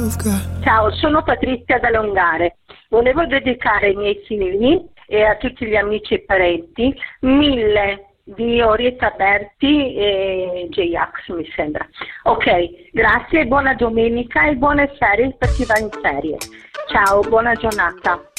Ciao, sono Patrizia da Longare. Volevo dedicare ai miei figli e a tutti gli amici e parenti 1000 di Orietta Berti e J-Ax, mi sembra. Ok, grazie, buona domenica e buone ferie per chi va in ferie. Ciao, buona giornata.